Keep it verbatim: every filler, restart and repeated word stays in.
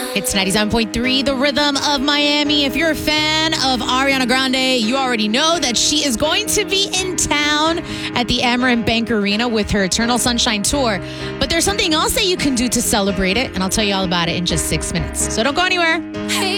It's ninety-seven point three, The Rhythm of Miami. If you're a fan of Ariana Grande, you already know that she is going to be in town at the Amerant Bank Arena with her Eternal Sunshine Tour. But there's something else that you can do to celebrate it, and I'll tell you all about it in just six minutes. So don't go anywhere. Hey.